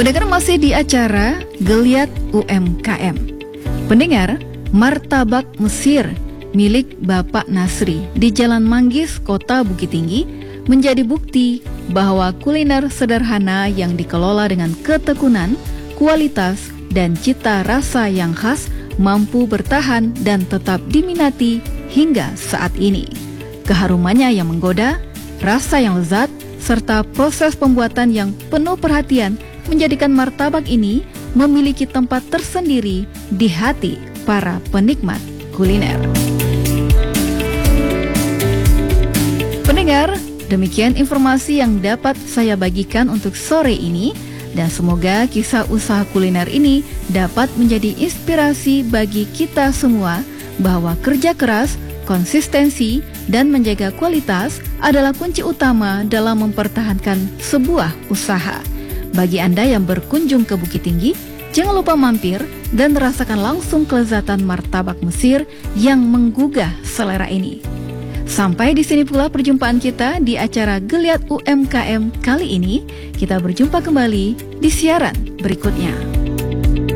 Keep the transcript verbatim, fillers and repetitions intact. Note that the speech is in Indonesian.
Pendengar masih di acara Geliat U M K M. Pendengar, martabak Mesir milik Bapak Nasri di Jalan Manggis, Kota Bukit Tinggi menjadi bukti bahwa kuliner sederhana yang dikelola dengan ketekunan, kualitas, dan cita rasa yang khas mampu bertahan dan tetap diminati hingga saat ini. Keharumannya yang menggoda, rasa yang lezat, serta proses pembuatan yang penuh perhatian menjadikan martabak ini memiliki tempat tersendiri di hati para penikmat kuliner. Pendengar, demikian informasi yang dapat saya bagikan untuk sore ini, dan semoga kisah usaha kuliner ini dapat menjadi inspirasi bagi kita semua bahwa kerja keras, konsistensi, dan menjaga kualitas adalah kunci utama dalam mempertahankan sebuah usaha. Bagi Anda yang berkunjung ke Bukit Tinggi, jangan lupa mampir dan rasakan langsung kelezatan martabak Mesir yang menggugah selera ini. Sampai di sini pula perjumpaan kita di acara Geliat U M K M kali ini. Kita berjumpa kembali di siaran berikutnya.